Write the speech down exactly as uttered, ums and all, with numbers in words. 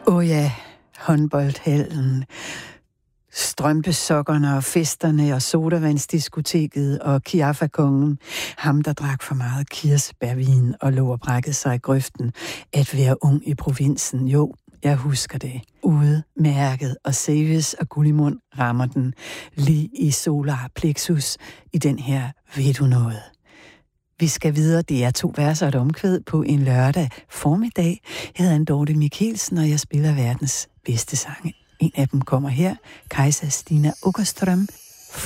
Åh oh ja, håndboldhallen, strømpesokkerne og festerne og sodavandsdiskoteket og Kiaffa-kongen. Ham, der drak for meget kirsebærvin og lå og brækkede sig i grøften. At være ung i provinsen, jo, jeg husker det. Ude, mærket og Seves og Gullimund rammer den lige i solar plexus i den her ved du noget. Vi skal videre. Det er to verser og et omkvæd på en lørdag formiddag. Jeg hedder Dorte Mikkelsen, og jeg spiller verdens bedste sange. En af dem kommer her. Kajsa Stina Åkerström,